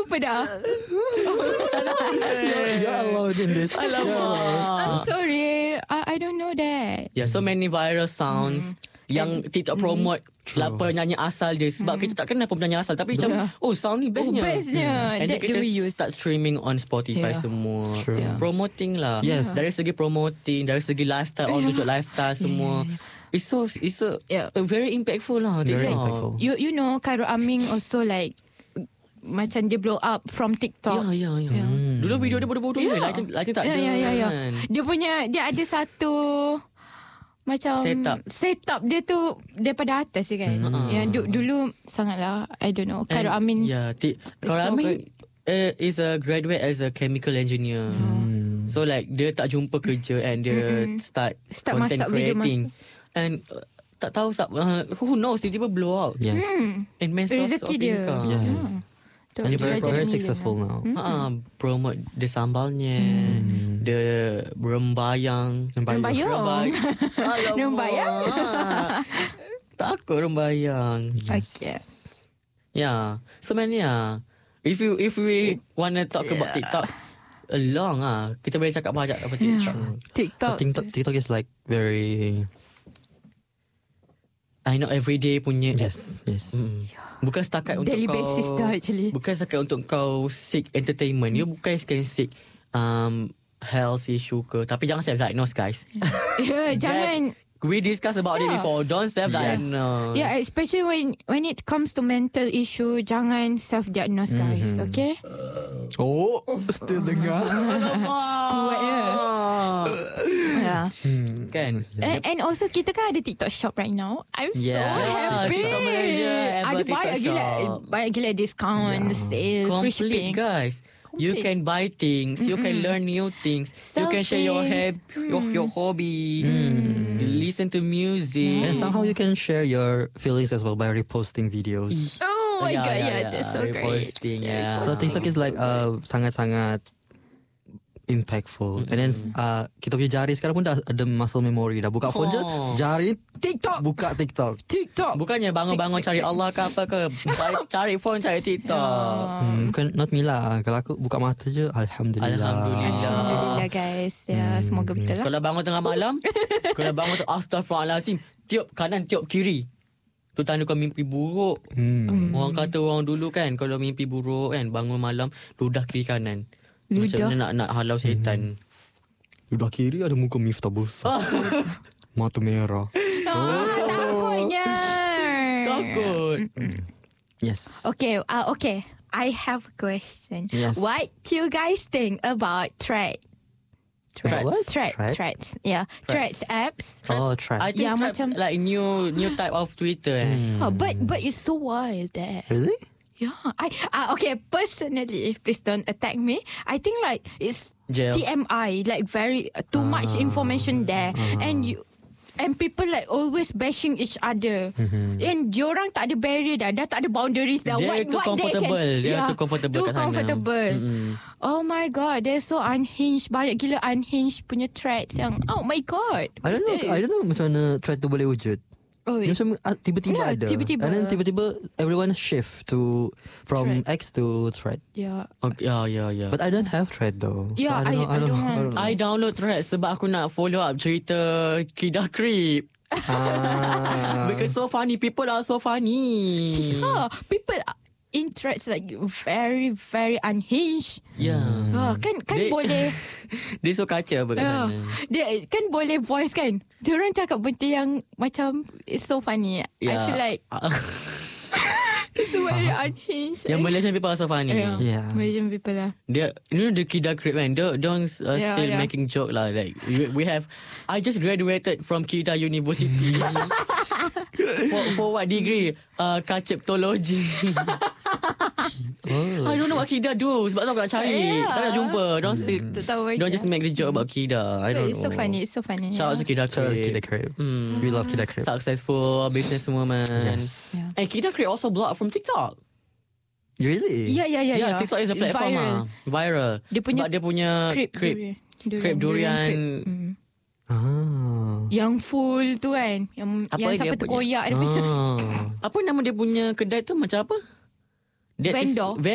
apa dah? You're alone in this. I'm sorry. I don't know that. Yeah, so many viral sounds yang TikTok promote lah penyanyi asal dia. Sebab kita tak kenal penyanyi asal, tapi macam sound ni bestnya. Bestnya. And then That kita we use. start streaming on Spotify semua. Promoting lah. Yes. Dari segi promoting, dari segi lifestyle, orang tunjuk lifestyle semua. It's so very impactful lah. Very TikTok. impactful. You know Khairul Aming also like macam dia blow up from TikTok. Ya. Dulu video dia bodoh-bodoh je. Lagi tak ada. Ya. kan. Dia ada satu macam setup dia tu daripada atas je kan. Yang dulu sangatlah I don't know Khairul Amin. Khairul Amin is a graduate as a chemical engineer. So like dia tak jumpa kerja and dia start content masak video creating. And tak tahu who knows tiba-tiba blow out. Yes. And main source Rezeki of dia. income. Yes. And you're very successful now. Promote the sambalnya, the rembayang. Rembayang. Takut rembayang. Okay. Yeah. So many If we want to talk about TikTok long kita boleh cakap banyak apa TikTok. TikTok is like very. I know everyday punya. Yes. Bukan setakat untuk Daily kau basis dah actually. Bukan setakat untuk kau seek entertainment. You bukan seek health issue ke. Tapi jangan self-diagnose guys. Jangan. We discuss about it before. Don't self-diagnose. Yeah, especially when it comes to mental issue, jangan self-diagnose guys, okay? Oh, still dengar. Kuat ya. Yeah. Kan? And also kita kan ada TikTok shop right now. I'm so happy. TikTok Malaysia have Ada a TikTok banyak gila discount, sale, free shipping. Complete guys. You can buy things. You can learn new things. Sell you can share your things. your hobby. Listen to music. And somehow you can share your feelings as well by reposting videos. Oh my god, that's so great. Reposting, So TikTok is like sangat-sangat impactful. And then kita punya jari sekarang pun dah ada muscle memory. Dah buka phone je, jari TikTok. buka TikTok. Bukannya bangun-bangun cari Allah ke apa ke. Cari phone, cari TikTok. Bukan not me lah. Kalau aku buka mata je, Alhamdulillah. Alhamdulillah guys. Ya, semoga betul lah. Kalau bangun tengah malam, kalau bangun tu astaghfirullahalazim, tiup kanan, tiup kiri. Tu tanda kau mimpi buruk. Orang kata orang dulu kan, kalau mimpi buruk kan, bangun malam, ludah kiri kanan. Macam mana nak halau setan. Ludah kiri ada muka Miftah besar. Mata merah. Takutnya. Takut. Yes. Okay. I have a question. Yes. What do you guys think about Threads? Threads. Yeah. Threads apps. Oh, try. I think Yeah, Threads macam- like new type of Twitter. But it's so wild there. Really? Yeah. Okay, personally, please don't attack me. I think like it's Jail. TMI, like very too much information there. And people like always bashing each other. And diorang tak ada barrier dah tak ada boundaries dah. Dia too comfortable. Dia too comfortable kat sana. comfortable. Oh my god, they're so unhinged. Banyak gila unhinged punya threads yang oh my god. I don't know macam mana try tu boleh wujud. Dia macam tiba-tiba ada. Tiba-tiba. And then tiba-tiba everyone shift from X to Thread. Yeah. Okay, yeah. But I don't have Thread though. Yeah, so I don't know. I download Threads sebab aku nak follow up cerita Kida Creep. Because so funny. People are so funny. Yeah, people in threads like very very unhinged. Yeah. Kan Dia- boleh. Dia so kacau apa kat sana. Dia kan boleh voice kan. Diorang cakap benda yang macam it's so funny. I feel like it's very unhinged. Yang Malaysian people are so funny. Yeah. Malaysian people lah. Dia, the Kida Creep man, don't still making joke lah. Like we have, I just graduated from Kida University. for what degree? Kaciptology. I don't know what Kida do. Sebab tu aku nak cari. Tak nak jumpa. Don't just make the joke about Kida. I don't know. It's so funny. It's so funny. Shout out to Kida Shout out to Creep. Kida Creep. We love Kida Creep. Successful businesswoman. Yes. Yeah. And Kida Creep also blocked from TikTok. Really? Yeah. TikTok is a platform viral. Dia punya sebab dia punya crepe durian. Yang full tu kan. Yang Apa dia sampai punya? terkoyak dia punya. Apa nama dia punya kedai tu macam apa? Vendor.